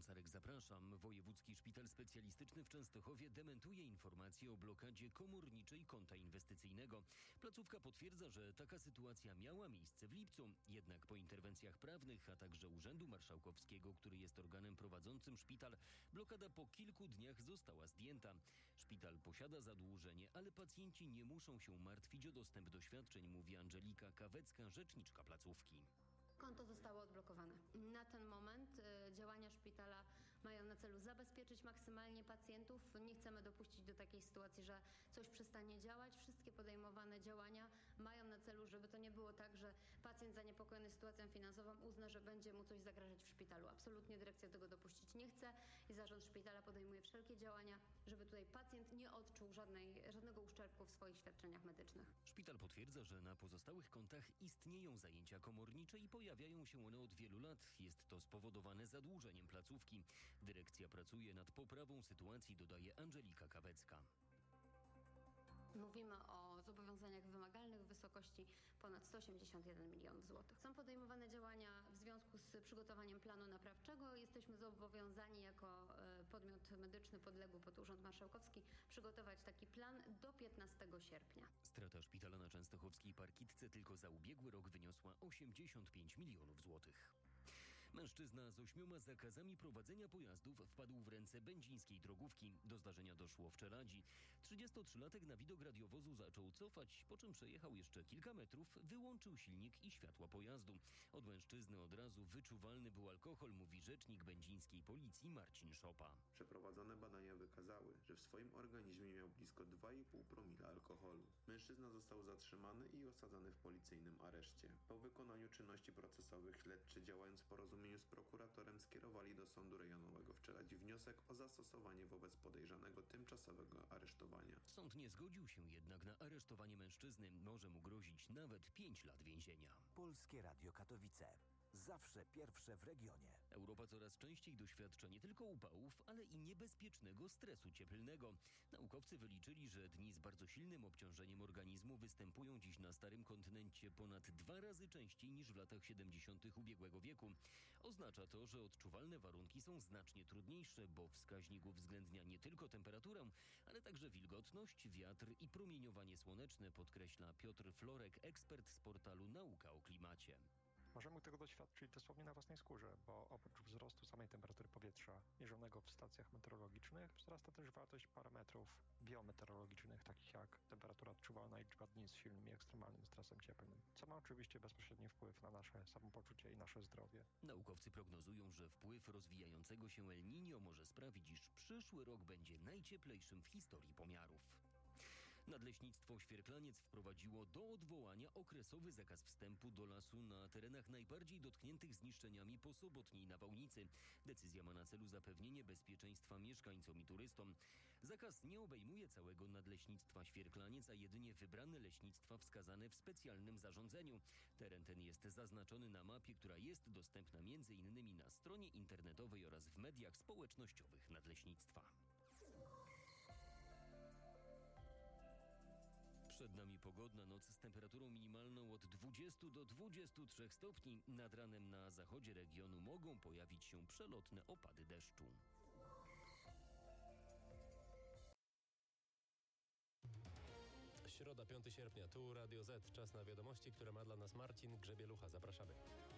Masarek, zapraszam. Wojewódzki Szpital Specjalistyczny w Częstochowie dementuje informacje o blokadzie komorniczej konta inwestycyjnego. Placówka potwierdza, że taka sytuacja miała miejsce w lipcu. Jednak po interwencjach prawnych, a także Urzędu Marszałkowskiego, który jest organem prowadzącym szpital, blokada po kilku dniach została zdjęta. Szpital posiada zadłużenie, ale pacjenci nie muszą się martwić o dostęp do świadczeń, mówi Angelika Kawecka, rzeczniczka placówki. Konto zostało odblokowane. Na ten moment działania szpitala mają na celu zabezpieczyć maksymalnie pacjentów. Nie chcemy dopuścić do takiej sytuacji, że coś przestanie działać. Wszystkie podejmowane działania mają na celu, żeby to nie było tak, że pacjent zaniepokojony sytuacją finansową uzna, że będzie mu coś zagrażać w szpitalu. Absolutnie dyrekcja tego dopuścić nie chce i zarząd szpitala podejmuje wszelkie działania, żeby tutaj pacjent nie odczuł żadnego uszczerbku w swoich świadczeniach medycznych. Szpital potwierdza, że na pozostałych kontach istnieją zajęcia komornicze i pojawiają się one od wielu lat. Jest to spowodowane zadłużeniem placówki. Dyrekcja pracuje nad poprawą sytuacji, dodaje Angelika Kawecka. Mówimy o zobowiązaniach wymagalnych w wysokości ponad 181 milionów złotych. Są podejmowane działania w związku z przygotowaniem planu naprawczego. Jesteśmy zobowiązani jako podmiot medyczny podległy pod Urząd Marszałkowski przygotować taki plan do 15 sierpnia. Strata szpitala na częstochowskiej Parkitce tylko za ubiegły rok wyniosła 85 milionów złotych. Mężczyzna z 8 zakazami prowadzenia pojazdów wpadł w ręce będzińskiej drogówki. Do zdarzenia doszło w Czeladzi. 33-latek na widok radiowozu zaczął cofać, po czym przejechał jeszcze kilka metrów, wyłączył silnik i światła pojazdu. Od mężczyzny od razu wyczuwalny był alkohol, mówi rzecznik będzińskiej policji Marcin Szopa. Przeprowadzone badania wykazały, że w swoim organizmie miał blisko 2,5 promila alkoholu. Mężczyzna został zatrzymany i osadzony w policyjnym areszcie. Po wykonaniu czynności procesowych śledczy, działając w porozumieniu z prokuratorem, skierowali do sądu rejonowego w Czeladzi wniosek o zastosowanie wobec podejrzanego tymczasowego aresztowania. Sąd nie zgodził się jednak na aresztowanie mężczyzny. Może mu grozić nawet 5 lat więzienia. Polskie Radio Katowice. Zawsze pierwsze w regionie. Europa coraz częściej doświadcza nie tylko upałów, ale i niebezpiecznego stresu cieplnego. Naukowcy wyliczyli, że dni z bardzo silnym obciążeniem organizmu występują dziś na starym kontynencie ponad 2 razy częściej niż w latach 70. ubiegłego wieku. Oznacza to, że odczuwalne warunki są znacznie trudniejsze, bo wskaźnik uwzględnia nie tylko temperaturę, ale także wilgotność, wiatr i promieniowanie słoneczne, podkreśla Piotr Florek, ekspert z portalu Nauka o Klimacie. Możemy tego doświadczyć dosłownie na własnej skórze, bo oprócz wzrostu samej temperatury powietrza mierzonego w stacjach meteorologicznych wzrasta też wartość parametrów biometeorologicznych, takich jak temperatura odczuwalna i liczba dni z silnym i ekstremalnym stresem cieplnym, co ma oczywiście bezpośredni wpływ na nasze samopoczucie i nasze zdrowie. Naukowcy prognozują, że wpływ rozwijającego się El Niño może sprawić, iż przyszły rok będzie najcieplejszym w historii pomiarów. Nadleśnictwo Świerklaniec wprowadziło do odwołania okresowy zakaz wstępu do lasu na terenach najbardziej dotkniętych zniszczeniami po sobotniej nawałnicy. Decyzja ma na celu zapewnienie bezpieczeństwa mieszkańcom i turystom. Zakaz nie obejmuje całego Nadleśnictwa Świerklaniec, a jedynie wybrane leśnictwa wskazane w specjalnym zarządzeniu. Teren ten jest zaznaczony na mapie, która jest dostępna m.in. na stronie internetowej oraz w mediach społecznościowych Nadleśnictwa. Przed nami pogodna noc z temperaturą minimalną od 20 do 23 stopni. Nad ranem na zachodzie regionu mogą pojawić się przelotne opady deszczu. Środa, 5 sierpnia. Tu Radio Z. Czas na wiadomości, które ma dla nas Marcin Grzebielucha. Zapraszamy.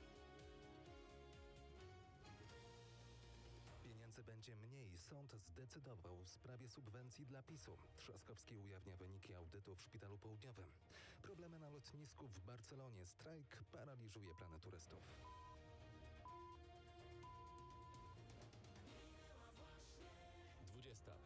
Pieniędzy będzie mniej. Sąd zdecydował w sprawie subwencji dla PiS-u. Trzaskowski ujawnia wyniki audytu w Szpitalu Południowym. Problemy na lotnisku w Barcelonie. Strajk paraliżuje plany turystów. Dwudziesta.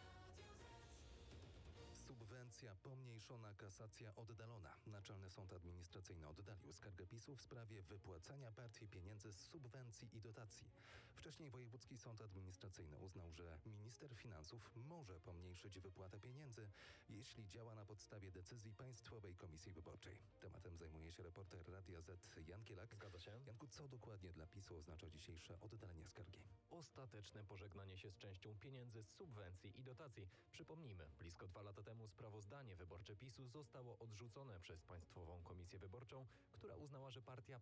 Subwencja pomniejszona, kasacja oddalona. Naczelny Sąd Administracyjny oddalił skargę PiS-u w sprawie wypłacania partii pieniędzy z subwencji i dotacji. Wcześniej Wojewódzki Sąd Administracyjny uznał, że minister finansów może pomniejszyć wypłatę pieniędzy, jeśli działa na podstawie decyzji Państwowej Komisji Wyborczej. Tematem zajmuje się reporter Radia Z Jan Kielak. Zgadza się. Janku, co dokładnie dla PiS-u oznacza dzisiejsze oddalenie skargi? Ostateczne pożegnanie się z częścią pieniędzy z subwencji i dotacji. Przypomnijmy, blisko 2 lata temu sprawozdanie wyborcze PiS-u zostało odrzucone przez Państwową Komisję Wyborczą, która uznała, że partia